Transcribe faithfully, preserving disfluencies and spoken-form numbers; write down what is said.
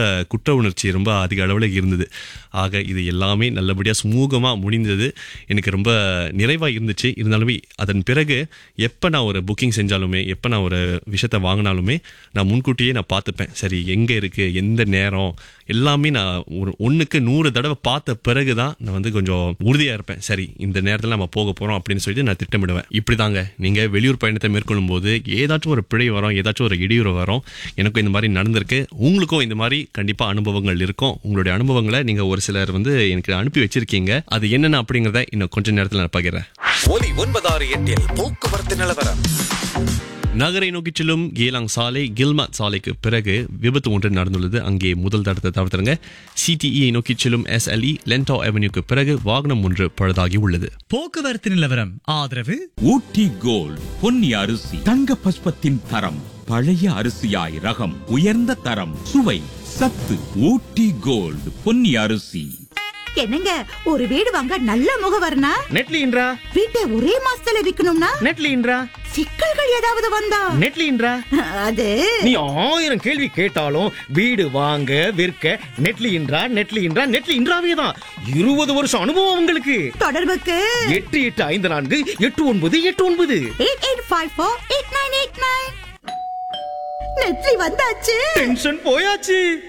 குற்ற உணர்ச்சி ரொம்ப அதிக அளவில் இருந்தது. ஆக இது எல்லாமே நல்லபடியாக சுமூகமாக முடிந்தது. எனக்கு ரொம்ப நிறைவாக இருந்துச்சு. இருந்தாலுமே அதன் பிறகு எப்போ நான் ஒரு புக்கிங் செஞ்சாலுமே, எப்போ நான் ஒரு விஷயத்தை வாங்கினாலுமே நான் முன்கூட்டியே நான் பார்த்துப்பேன். சரி, எங்கே இருக்குது, எந்த நேரம், எல்லாமே நான் ஒரு ஒன்றுக்கு நூறு தடவை பார்த்த பிறகு தான் நான் வந்து கொஞ்சம் உறுதியாக இருப்பேன். சரி, இந்த நேரத்தில் நம்ம போக போகிறோம் அப்படின்னு சொல்லிட்டு நான் திட்டமிடுவேன். இப்படி தாங்க நீங்கள் வெளியூர் பயணத்தை மேற்கொள்ளும் போது ஏதாச்சும் ஒரு பிழை வரும், ஏதாச்சும் ஒரு இடையூறு வரும். எனக்கும் இந்த மாதிரி நடந்திருக்கு. உங்களுக்கும் இந்த மாதிரி கண்டிப்பாக அனுபவங்கள் இருக்கும். உங்களுடைய அனுபவங்களை நீங்கள் ஒரு சிலர் வந்து எனக்கு அனுப்பி வச்சிருக்கீங்க. அது என்னென்ன அப்படிங்கிறத இன்னும் கொஞ்ச நேரத்தில் நான் பகிர்றேன். ஒலி ஒன்பதாறு எட்டில் போக்குவரத்து நிலவரம். நகரை நோக்கி செல்லும் கேலாங் சாலை கில்மாட் சாலைக்கு பிறகு விபத்து ஒன்று நடந்துள்ளது. அங்கே முதல் தடத்தை தவிர்த்துருங்க. சிடிஇ நோக்கி செல்லும் எஸ்எல்இ லென்டோ அவென்யூக்கு பிறகு வாகனம் ஒன்று பழுதாகி உள்ளது. போக்குவரத்து நிலவரம் ஆதரவு ஊட்டி கோல்ட் பொன்னி அரிசி, தங்க பஸ்பத்தின் தரம், பழைய அரிசியாய் ரகம், உயர்ந்த தரம், சுவை, சத்து. ஊட்டி கோல்ட் பொன்னி அரிசி. என்னங்க, ஒரு வீடு வாங்க நல்ல முகவர்னா நெட்லின்றா, வீட்டை ஒரே மாசத்துல விக்கணும்னா நெட்லின்றா, சிக்கல்கள் ஏதாவது வந்தா நெட்லின்றா. அது நீ ஆயிரம் கேள்வி கேட்டாலும் வீடு வாங்க விற்க நெட்லின்றா நெட்லின்றா நெட்லின்றாவே தான். இருபது வருஷம் அனுபவம் உங்களுக்கு. தொடர்புக்கு எட்டு எட்டு ஐந்து நான்கு எட்டு ஒன்பது எட்டு ஒன்பது eight eight five four eight nine eight nine. நெட்லி வந்தாச்சு. டென்ஷன் போயாச்சு.